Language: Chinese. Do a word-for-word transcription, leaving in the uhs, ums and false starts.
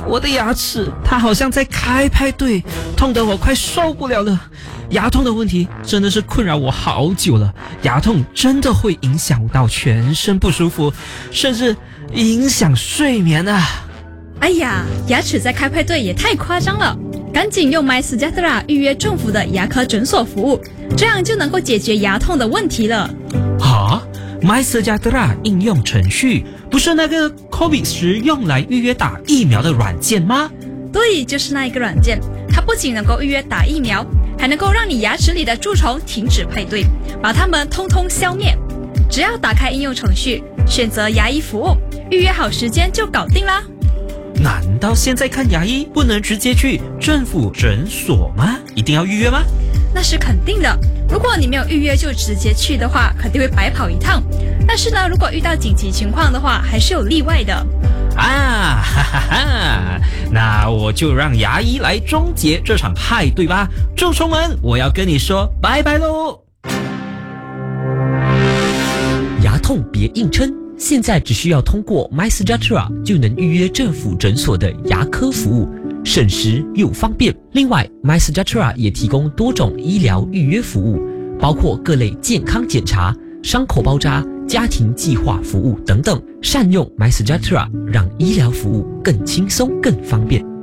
我的牙齿它好像在开派对，痛得我快受不了了。牙痛的问题真的是困扰我好久了，牙痛真的会影响到全身不舒服，甚至影响睡眠啊。 哎呀，牙齿在开派对也太夸张了，赶紧用 MySejahtera 预约政府的牙科诊所服务，这样就能够解决牙痛的问题了。 啊 MySejahtera 应用程序不是那个 COVID 时用来预约打疫苗的软件吗？ 对，就是那一个软件，它不仅能够预约打疫苗，还能够让你牙齿里的蛀虫停止配对，把它们通通消灭。只要打开应用程序，选择牙医服务，预约好时间就搞定啦。 难道现在看牙医不能直接去政府诊所吗？一定要预约吗？ 那是肯定的，如果你没有预约就直接去的话，肯定会白跑一趟。但是呢，如果遇到紧急情况的话，还是有例外的。 啊哈哈哈，那我就让牙医来终结这场派对吧。蛀虫们，我要跟你说拜拜喽。 牙痛别硬撑，现在只需要通过 MySejahtera 就能预约政府诊所的牙科服务，省时又方便。另外 MySejahtera 也提供多种医疗预约服务，包括各类健康检查、伤口包扎、家庭计划服务等等。善用 MySejahtera， 让医疗服务更轻松、更方便。